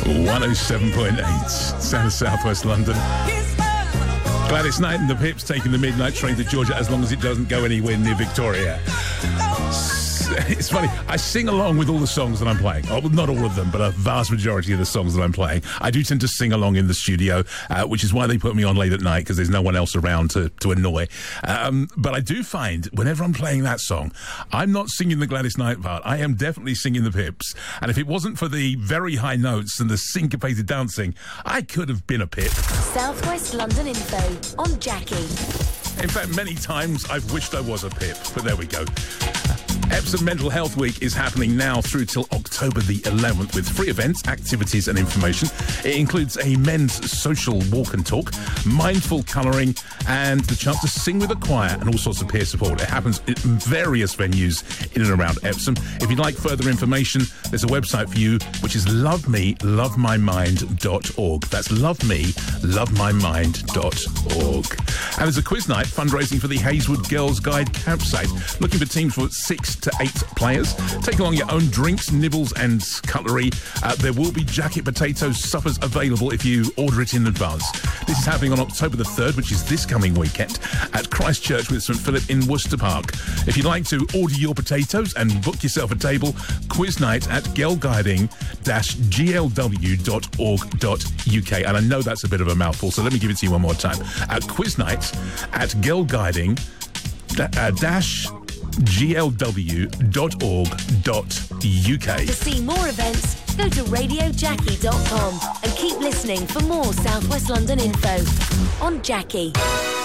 107.8 Sound of South West London. Gladys Knight and the Pips taking the midnight train to Georgia as long as it doesn't go anywhere near Victoria. It's funny, I sing along with all the songs that I'm playing. Oh, not all of them, but a vast majority of the songs that I'm playing. I do tend to sing along in the studio, which is why they put me on late at night, because there's no one else around to annoy. But I do find, whenever I'm playing that song, I'm not singing the Gladys Knight part. I am definitely singing the Pips. And if it wasn't for the very high notes and the syncopated dancing, I could have been a Pip. South West London info on Jackie. In fact, many times I've wished I was a Pip, but there we go. Epsom Mental Health Week is happening now through till October the 11th with free events, activities and information. It includes a men's social walk and talk, mindful colouring and the chance to sing with a choir and all sorts of peer support. It happens in various venues in and around Epsom. If you'd like further information, there's a website for you, which is lovemelovemymind.org. That's lovemelovemymind.org. And there's a quiz night fundraising for the Hazelwood Girls Guide campsite. Looking for teams for 6 to 8 players. Take along your own drinks, nibbles and cutlery. There will be jacket potato suppers available if you order it in advance. This is happening on October the 3rd, which is this coming weekend, at Christchurch with St Philip in Worcester Park. If you'd like to order your potatoes and book yourself a table, quiz night at girlguiding-glw.org.uk. And I know that's a bit of a mouthful, so let me give it to you one more time. At quiz night at girlguiding-glw.org.uk. To see more events, go to radiojackie.com and keep listening for more South West London info on Jackie.